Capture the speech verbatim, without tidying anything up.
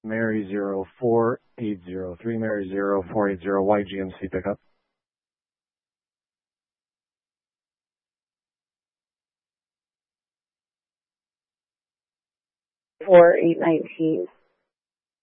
Mary zero four eight zero three Mary zero four eight zero Y G M C pickup. four eight nineteen.